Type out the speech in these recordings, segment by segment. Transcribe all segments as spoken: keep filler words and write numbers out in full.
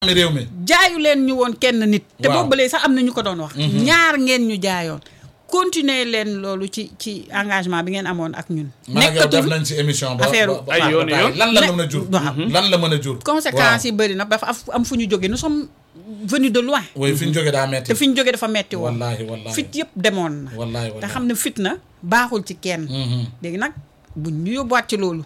réew mi jaayu leen ñu woon kenn nit. te boobu ba léegi sax am na ñu ko doon wax. ñaar ngeen ñu jaayoon. continuer leen loolu ci ci engagement bi ngeen amoon ak ñun. nekkatul def nañ ci émission ba affaire ay yoon yoon lan la mën a jur. lan la mën a jur. conséquences yi bëri na dafa am fu ñu jógee nous sommes venus de loin. oui fi ñu jógee daa metti te fi ñu jógee dafa metti woon. wallaahi wallaahi fit yëpp demoon na. wallaahi wallaahi te xam ne fit na baaxul ci kenn. léegi nag buñ ñu yóbbuwaat ci loolu.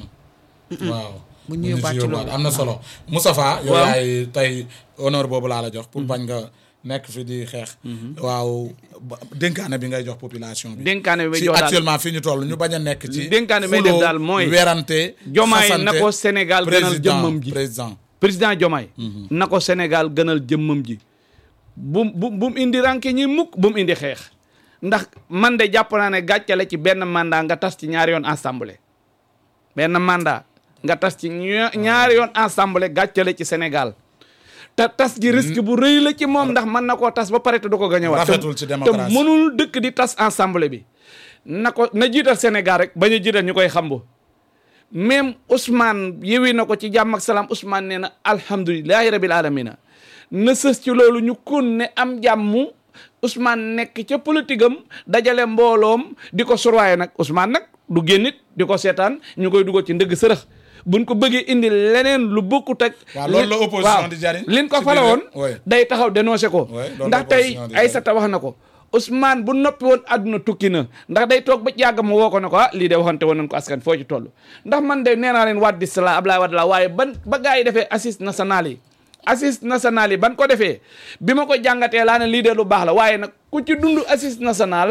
waaw. bu ñu yóbbuwaat ci loolu am na solo Moustapha yow yaay tey honneur boobu laa la jox pour bañ nga nekk fi di xeex waaw dénkaane bi ngay jox population bi dénkaane bi may ci jox daal actuellement fi ñu toll ñu bañ a nekk ci dénkaane bi may def daal mooy werante Diomaye na ko Sénégal gënal jëmmam ji président président Diomaye na ko Sénégal gënal jëmmam ji bu bu bu mu indi ranke ñi mukk bu mu indi xeex ndax man de jàpp naa ne gàcce la ci benn mandat nga tas ci ñaari yoon assemblée benn mandat nga tas ci ñaari yoon assemblée gàcce la ci Sénégal te tas gi risque bu rëy la ci moom ndax mën na koo tas ba pare te du ko gañewaat rafetul ci démocratie te mënul dëkk di tas assemblée bi na ko na jiital Sénégal rek bañ a jiital ñu koy xambu même Ousmane yewi na ko ci jàmm ak salaam Ousmane nee na alhamdulilahi rabil alamina na sës ci loolu ñu kun ne am jàmm Ousmane nekk ca politique am dajale mbooloom di ko surwaaye nag Ousmane nag du génnit di ko seetaan ñu koy dugal ci ndëgg sërëx buñ ko bëggee indi leneen lu bokkut ak. waaw loolu la opposition di jariñ liñ ko fala woon day taxaw dénoncé ko. ndax tey Aïssata wax na ko Ousmane bu noppi woon àdduna tukki na ndax day toog ba yàgg ma woo ko ne ko ah lii de waxante woon nañ ko askan foo ci toll. ndax man de nee naa leen Wade la Abdoulaye Wade la waaye ban ba gars yi defee assises nationales yi. assises nationales yi ban ko defee bi ma ko jàngatee laa ne lii de lu baax la waaye nag ku ci dund assise nationale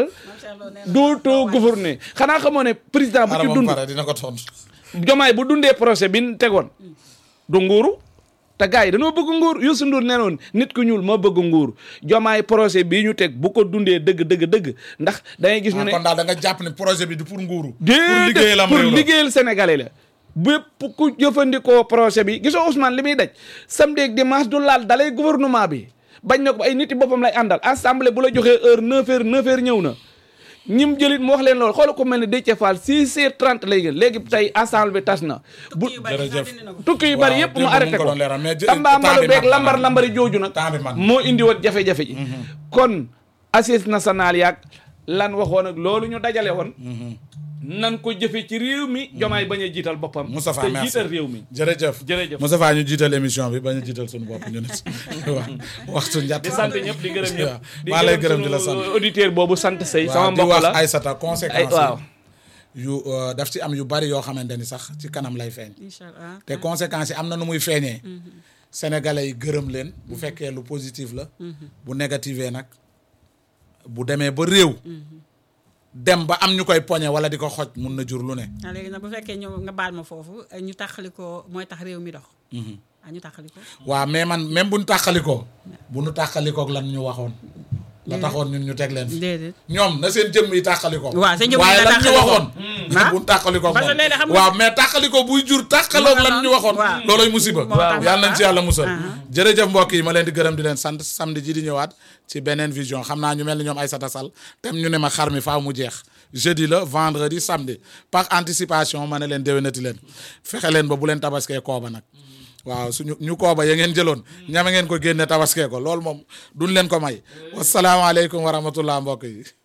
dootoo gouverner xanaa xamoo ne président bu ci dund dina ko tontu. Diomaye bu dundee projet bi ñu tegoon du nguuru te gars yi dañoo bëgg nguur Youssou Ndour nee noon nit ku ñuul moo bëgg nguur Diomaye projet bii ñu teg bu ko dundee dëgg dëgg dëgg ndax dangay gis ñu ne kon daal da nga jàpp ne projet bi du pour nguuru. pour liggéeyal pour liggéeyal sénégalais la bépp ku jëfandikoo projet bi gisoo Ousmane li muy daj samedi ak dimanche du laal dalay gouvernement bi bañ na ko ay nit yi boppam lay àndal assemblée bu la joxee heure neuf heures neuf heures ñëw na ñim jëlit mu wax leen loolu xoolal ko mel ni Déthié Fall six heures trente lay gën léegi tey assemblée bi tas na bu tukki yu bari yëpp mu arrêté ko tambaambalu beeg lambar lambari jooju nag moo indi woon jafe-jafe ji kon assises nationales yaag lan waxoon ak loolu ñu dajale woon nan ko jëfe ci réew mi Diomaye bañ a jiital boppam Moustapha te merci jiital réew mi jërëjëf jërëjëf Moustapha ñu jiital émission bi bañ a jiital suñu bopp ñu nit waxtu njatt di sant ñëpp di gërëm ñëpp di maa lay gërëm di la sant auditeur boobu sant sëy sama di mbokk wax la Aïssata conséquences waaw yu daf ci am yu bari yoo xamante ni sax ci kanam lay feeñ Inch'Allah te conséquences yi am na nu muy feeñee sénégalais yi gërëm leen bu fekkee lu positif la bu négative nag bu demee ba réew dem ba am ñu koy poñe wala di ko xoj mun na jur lu ne. ah léegi nag bu fekkee ñëw nga baal ma foofu ñu taxali ko mooy tax réew mi dox. ah ñu taxali ko. waaw mais man même bu ñu taxali ko bu ñu taxali ko lan ñu waxoon. la taxoon ñun ñu teg leen fi. déedéet ñoom na seen jëmm yi taxali ko. waaw seen jëmm yi waaye lan ñu waxoon. ah bu ñu taxali ko parce que léegi xam nga waaw mais taxali ko buy jur taxaloog lan ñu waxoon. waaw looloy musiba. waaw yàlla nañ ci yàlla musal. jërëjëf mbokk yi ma leen di gërëm di leen sant samedi ji di ñëwaat ci beneen vision xam naa ñu mel ni ñoom Aïssata Sall tem ñu ne ma xar mi faaw mu jeex jeudi la vendredi samedi par anticipation ma ne leen déwénati leen fexe leen ba bu leen tabaskee kooba nag waaw suñu ñu kooba ya ngeen jëloon ñame ngeen ko génne tabaskee ko loolu moom duñ leen ko may wasalaamaaleykum wa rahmatullah mbokk yi